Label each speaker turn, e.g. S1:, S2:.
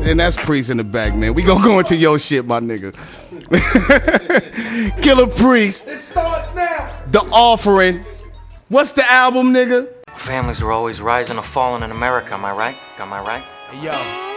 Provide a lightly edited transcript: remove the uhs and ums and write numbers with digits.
S1: And that's Priest in the back, man. We gonna go into your shit, my nigga. Killer Priest.
S2: It starts now.
S1: The Offering. What's the album, nigga?
S3: Families are always rising or falling in America, am I right? Am I right?
S2: Yo.